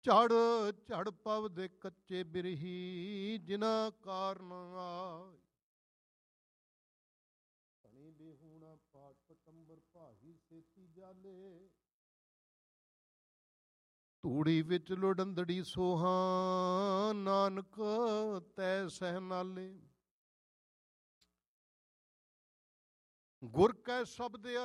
ਝੜ ਝੜ ਪਵ ਦੇ ਕੱਚੇ ਬਿਰਹੀ ਜਿਨਾ ਕਾਰਨ ਆਏ। ਧਣੀ ਬਿਹੂਣਾ ਪਾਟ ਪਟੰਬਰ ਭਾਹੀ ਸੇਤੀ ਜਾਲੇ। ਧੂੜੀ ਵਿੱਚ ਲੋੜੰਦੜੀ ਸੋਹਾਂ ਨਾਨਕ ਤੈ ਸਹਿ ਨਾਲੇ। ਗੁਰ ਕੈ ਸ਼ਬਦ